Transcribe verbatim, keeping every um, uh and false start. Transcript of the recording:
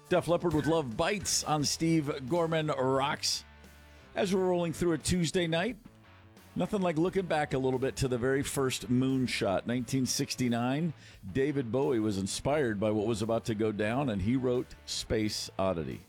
Def Leppard with Love Bites on Steve Gorman Rocks. As we're rolling through a Tuesday night, nothing like looking back a little bit to the very first moonshot. nineteen sixty-nine, David Bowie was inspired by what was about to go down, and he wrote Space Oddity.